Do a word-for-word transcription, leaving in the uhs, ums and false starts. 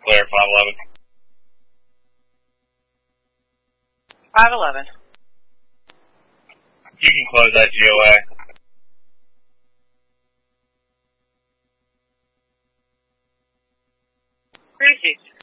Clear, five eleven. five eleven. You can close that G O A. Received.